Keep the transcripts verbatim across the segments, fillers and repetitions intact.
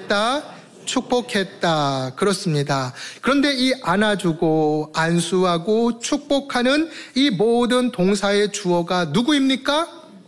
안아주겠다, 축복했다. 그렇습니다. 그런데 이 안아주고 안수하고 축복하는 이 모든 동사의 주어가 누구입니까?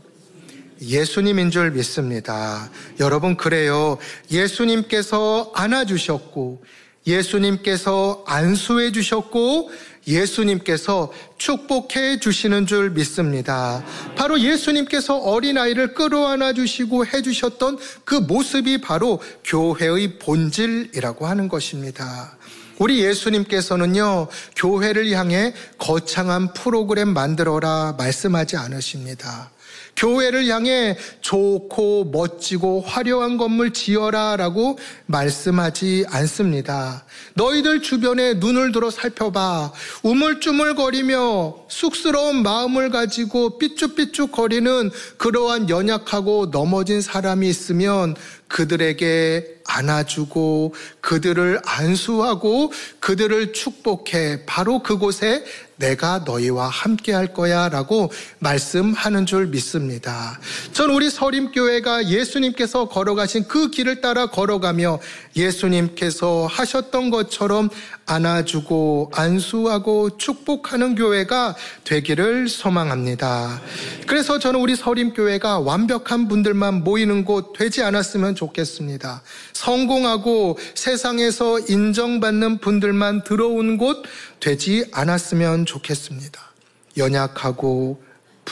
예수님인 줄 믿습니다. 여러분, 그래요. 예수님께서 안아주셨고, 예수님께서 안수해 주셨고, 예수님께서 축복해 주시는 줄 믿습니다. 바로 예수님께서 어린아이를 끌어안아 주시고 해주셨던 그 모습이 바로 교회의 본질이라고 하는 것입니다. 우리 예수님께서는요, 교회를 향해 거창한 프로그램 만들어라 말씀하지 않으십니다. 교회를 향해 좋고 멋지고 화려한 건물 지어라 라고 말씀하지 않습니다. 너희들 주변에 눈을 들어 살펴봐. 우물쭈물거리며 쑥스러운 마음을 가지고 삐쭉삐쭉거리는 그러한 연약하고 넘어진 사람이 있으면 그들에게 안아주고 그들을 안수하고 그들을 축복해. 바로 그곳에 내가 너희와 함께 할 거야 라고 말씀하는 줄 믿습니다. 전 우리 서림교회가 예수님께서 걸어가신 그 길을 따라 걸어가며 예수님께서 하셨던 것처럼 안아주고 안수하고 축복하는 교회가 되기를 소망합니다. 그래서 저는 우리 서림교회가 완벽한 분들만 모이는 곳 되지 않았으면 좋겠습니다. 성공하고 세상에서 인정받는 분들만 들어온 곳 되지 않았으면 좋겠습니다. 연약하고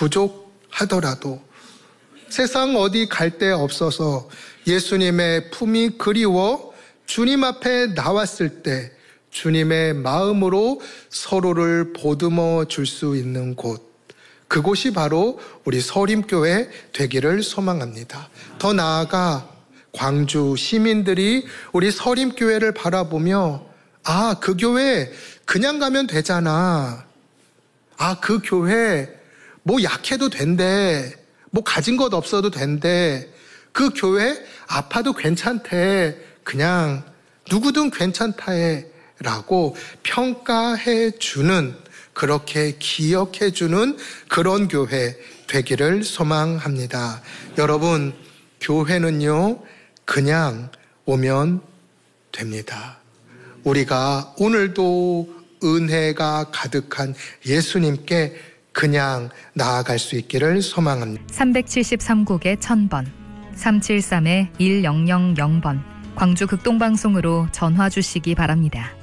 부족하더라도 세상 어디 갈 데 없어서 예수님의 품이 그리워 주님 앞에 나왔을 때 주님의 마음으로 서로를 보듬어 줄 수 있는 곳, 그곳이 바로 우리 서림교회 되기를 소망합니다. 더 나아가 광주 시민들이 우리 서림교회를 바라보며 아, 그 교회 그냥 가면 되잖아. 아, 그 교회 뭐 약해도 된대. 뭐 가진 것 없어도 된대. 그 교회 아파도 괜찮대. 그냥 누구든 괜찮다해 라고 평가해 주는, 그렇게 기억해 주는 그런 교회 되기를 소망합니다. 여러분, 교회는요 그냥 오면 됩니다. 우리가 오늘도 은혜가 가득한 예수님께 그냥 나아갈 수 있기를 소망합니다. 삼백칠십삼 국에 천 번, 삼칠삼 일영영영 번 광주 극동방송으로 전화 주시기 바랍니다.